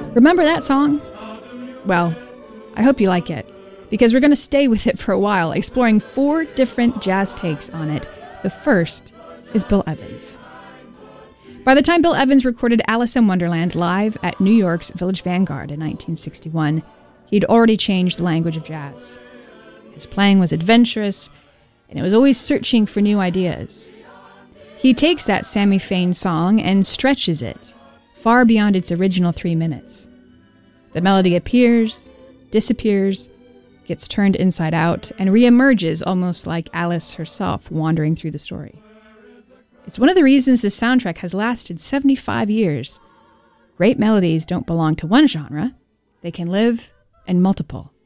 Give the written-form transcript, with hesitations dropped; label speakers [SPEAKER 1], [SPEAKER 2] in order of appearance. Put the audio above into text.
[SPEAKER 1] Remember that song? Well, I hope you like it, because we're going to stay with it for a while, exploring 4 different jazz takes on it. The first is Bill Evans. By the time Bill Evans recorded Alice in Wonderland live at New York's Village Vanguard in 1961, he'd already changed the language of jazz. His playing was adventurous, and it was always searching for new ideas. He takes that Sammy Fain song and stretches it far beyond its original 3 minutes. The melody appears, disappears, gets turned inside out, and reemerges almost like Alice herself wandering through the story. It's one of the reasons this soundtrack has lasted 75 years. Great melodies don't belong to one genre. They can live in multiple.